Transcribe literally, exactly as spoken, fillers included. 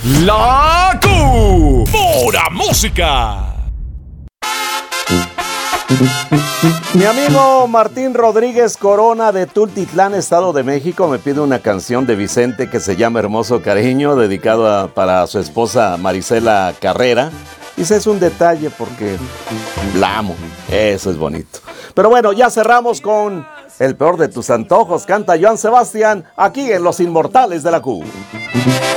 La Q. Pura música. Mi amigo Martín Rodríguez Corona de Tultitlán, Estado de México, me pide una canción de Vicente que se llama Hermoso Cariño, dedicado a, para su esposa Marisela Carrera. Dice, es un detalle porque la amo. Eso es bonito. Pero bueno, ya cerramos con El peor de tus antojos. Canta Joan Sebastián aquí en Los Inmortales de la Q.